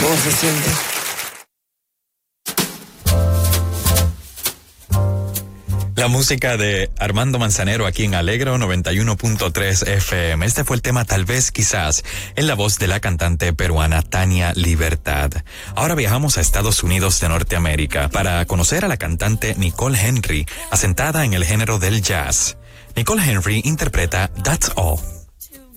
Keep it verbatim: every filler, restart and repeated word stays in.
¿Cómo se siente? La música de Armando Manzanero aquí en Alegro noventa y uno punto tres F M. Este fue el tema Tal vez, quizás, en la voz de la cantante peruana Tania Libertad. Ahora viajamos a Estados Unidos de Norteamérica para conocer a la cantante Nicole Henry, asentada en el género del jazz. Nicole Henry interpreta That's All.